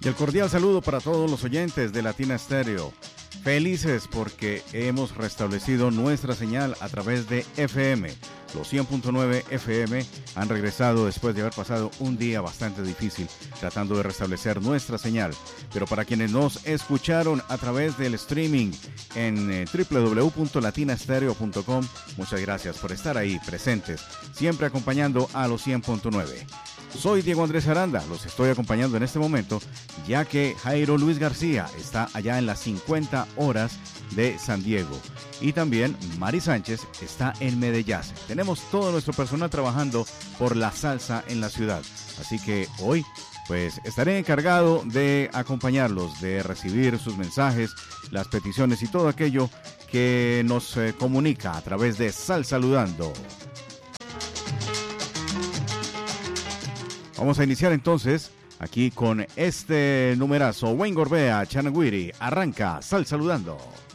Y el cordial saludo para todos los oyentes de Latina Stereo. Felices porque hemos restablecido nuestra señal a través de FM. Los 100.9 FM han regresado después de haber pasado un día bastante difícil tratando de restablecer nuestra señal. Pero para quienes nos escucharon a través del streaming en www.latinastereo.com, muchas gracias por estar ahí presentes, siempre acompañando a los 100.9. Soy Diego Andrés Aranda, los estoy acompañando en este momento, ya que Jairo Luis García está allá en las 50 horas de San Diego. Y también Mari Sánchez está en Medellín. Tenemos todo nuestro personal trabajando por la salsa en la ciudad. Así que hoy, pues, estaré encargado de acompañarlos, de recibir sus mensajes, las peticiones y todo aquello que nos comunica a través de Sal Saludando. Vamos a iniciar entonces aquí con este numerazo. Wayne Gorbea, Chanagüiri, arranca Sal Saludando.